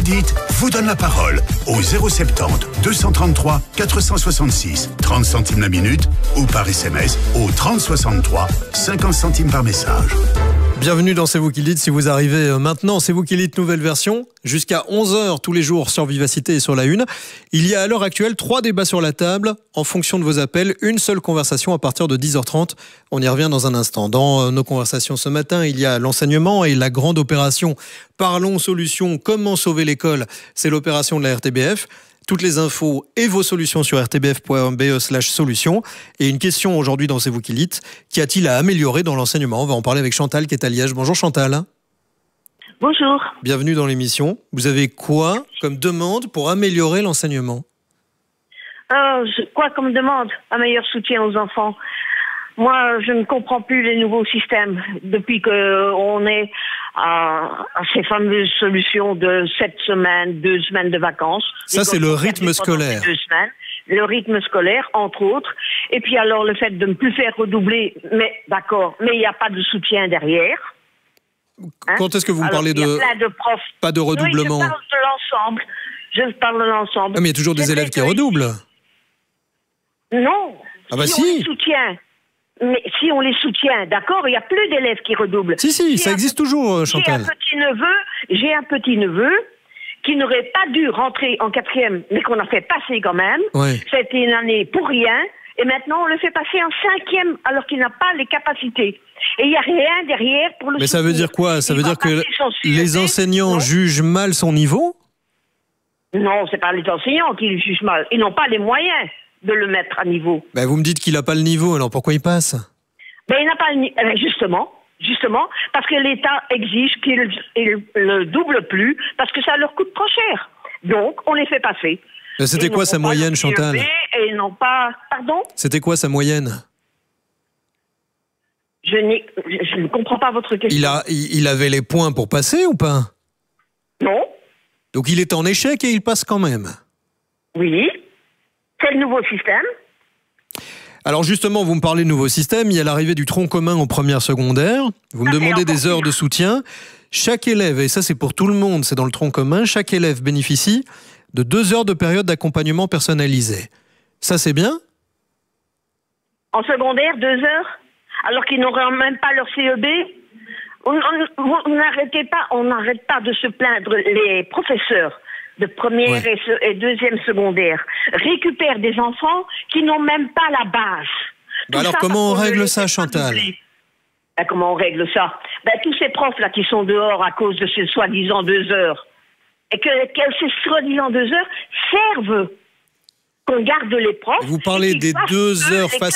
dites vous donne la parole au 070 233 466, 30 centimes la minute, ou par SMS au 30 63, 50 centimes par message. Bienvenue dans C'est vous qui le dites. Si vous arrivez maintenant, C'est vous qui le dites, nouvelle version, jusqu'à 11h tous les jours sur Vivacité et sur La Une. Il y a à l'heure actuelle 3 débats sur la table. En fonction de vos appels, une seule conversation à partir de 10h30. On y revient dans un instant. Dans nos conversations ce matin, il y a l'enseignement et la grande opération Parlons Solutions, comment sauver l'école. C'est l'opération de la RTBF. Toutes les infos et vos solutions sur rtbf.be/solutions. Et une question aujourd'hui dans C'est vous qui le dites. Qu'y a-t-il à améliorer dans l'enseignement? On va en parler avec Chantal qui est à Liège. Bonjour Chantal. Bonjour. Bienvenue dans l'émission. Vous avez quoi comme demande pour améliorer l'enseignement? Quoi comme demande? Un meilleur soutien aux enfants. Moi, je ne comprends plus les nouveaux systèmes depuis qu'on est à ces fameuses solutions de 7 semaines, 2 semaines de vacances. Ça, c'est le rythme scolaire. 2 semaines, le rythme scolaire, entre autres. Et puis alors, le fait de ne plus faire redoubler, mais d'accord, mais il n'y a pas de soutien derrière. Quand est-ce que vous me parlez de... Il y a plein de profs. Pas de redoublement. Oui, je parle de l'ensemble. Je parle de l'ensemble. Ah, mais il y a toujours des élèves qui redoublent. Non. Ah bah si. On les soutient. Mais si on les soutient, d'accord, il n'y a plus d'élèves qui redoublent. Si, ça existe toujours, Chantal. J'ai un petit-neveu qui n'aurait pas dû rentrer en 4e, mais qu'on a fait passer quand même. Ouais. Ça a été une année pour rien. Et maintenant, on le fait passer en 5e, alors qu'il n'a pas les capacités. Et il n'y a rien derrière pour le soutenir. Mais ça veut dire quoi? Ça veut dire que les enseignants jugent mal son niveau? Non, c'est pas les enseignants qui le jugent mal. Ils n'ont pas les moyens de le mettre à niveau. Ben vous me dites qu'il n'a pas le niveau, alors pourquoi il passe? Ben il n'a pas le niveau. Justement, parce que l'État exige qu'il le double plus, parce que ça leur coûte trop cher. Donc, on les fait passer. Ben c'était quoi sa moyenne, Chantal? Et ils n'ont pas... Pardon? C'était quoi sa moyenne? Je ne comprends pas votre question. Il avait les points pour passer ou pas? Non. Donc il est en échec et il passe quand même? Oui. C'est le nouveau système. Alors justement, vous me parlez de nouveau système. Il y a l'arrivée du tronc commun en première secondaire. Vous me demandez des heures de soutien. Chaque élève, et ça c'est pour tout le monde, c'est dans le tronc commun, chaque élève bénéficie de 2 heures de période d'accompagnement personnalisé. Ça c'est bien? En secondaire, 2 heures? Alors qu'ils n'auraient même pas leur CEB? On n'arrête pas de se plaindre. Les professeurs de première et 2e secondaire récupèrent des enfants qui n'ont même pas la base. Alors comment on règle ça, Chantal? Comment on règle ça? Tous ces profs-là qui sont dehors à cause de ces soi-disant 2 heures, et que ces soi-disant 2 heures servent qu'on garde les profs. Vous parlez des 2 heures face